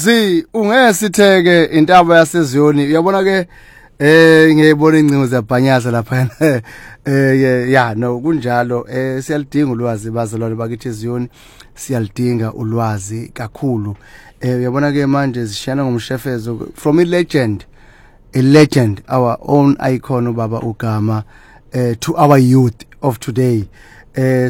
Z ungesitheke intaba yaseZiyoni uyabona ke ngiyibona incingo ziyabhanyaza lapha ya no kunjalo siyalidinga ulwazi bazalwane bakithi eZiyoni siyalidinga ulwazi kakhulu uyabona ke manje sishana ngomshefezo from a legend our own icon ubaba uGama to our youth of today